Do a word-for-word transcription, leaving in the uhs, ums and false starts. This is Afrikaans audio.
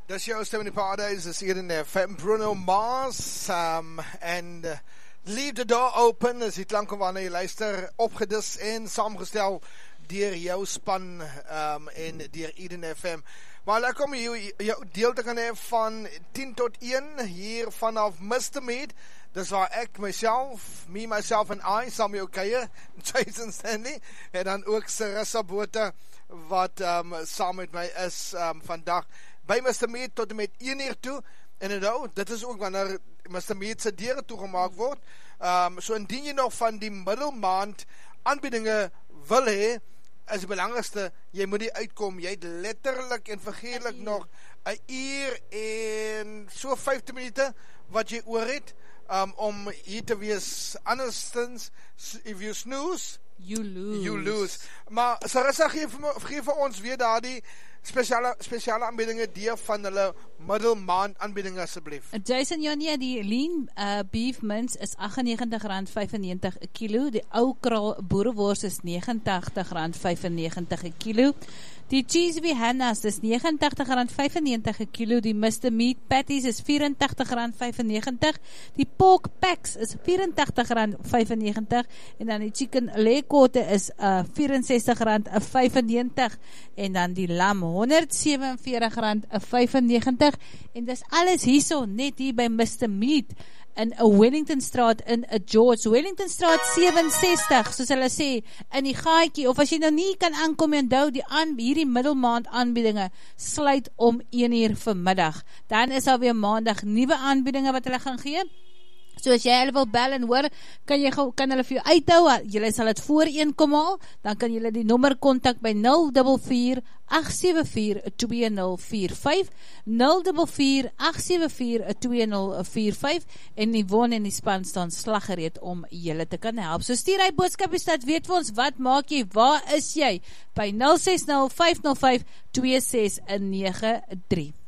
Dis jou stem in die paradise, is hier in uh, van Bruno Mars, um, en uh, Leave the Door Open, is die klanke waarna jy luister, opgedis en saamgestel dier jou span um, en dier Eden F M. Maar lekker om jou, jou deel te kan hê van tien tot een, hier vanaf Mister Mead, dis waar ek, myself, me, myself en I, saam jou keier, Jason Stanley, en dan ook Sarissa Botha, wat um, saam met my is um, vandag, by Mister Mead tot en met een uur toe, en nou, dit is ook wanneer Mister Mead sy deure toegemaak word, um, so indien jy nog van die middelmaand aanbiedinge wil hê, is die belangrikste, jy moet nie uitkom, jy het letterlik en vergeerlik nog een uur en so vyftien minute wat jy oor het, um, om hier te wees, andersins, if you snooze, you lose. You lose. Maar Sarissa, geef, geef vir ons weer daar die speciale, speciale aanbiedinge deel van hulle middelmaand aanbiedinge asseblief. Jason, ja nie, die lean uh, beef mince is agt en negentig rand vyfennegentig een kilo, die ou kraal boerewors is negen en tagtig rand vyfennegentig een kilo, die cheese Vienna's is negen en tagtig rand vyfennegentig een kilo, die Mister Meat patties is vyf en tagtig rand vyfennegentig, die pork packs is vyf en tagtig rand vyfennegentig, en dan die chicken leg quarter is uh, vyf en sestig rand vyfennegentig, en dan die lam honderd sewe en veertig rand vyfennegentig, en dis alles hierso, net hier by Mister Meat, in a Wellington Straat, in a George, Wellington Straat sewe en sestig, soos hulle sê, in die gaatjie, of as jy nou nie kan aankom en onthou, die aan, hierdie middelmaand aanbiedinge, sluit om een uur vanmiddag, dan is alweer maandag nuwe aanbiedinge wat hulle gaan gee, so as jy hulle wil bel en hoor, kan, jy, kan hulle vir jou uithou, jy sal het voor een kom haal, dan kan jy die nommer kontak by nul vier vier agt sewe vier twee nul vier vyf, nul vier vier agt sewe vier twee nul vier vyf, en die won en die span staan slaggereed om julle te kan help. So stuur hy boodskap die stad, weet vir ons, wat maak jy, waar is jy, by nul ses nul vyf nul vyf twee ses nege drie.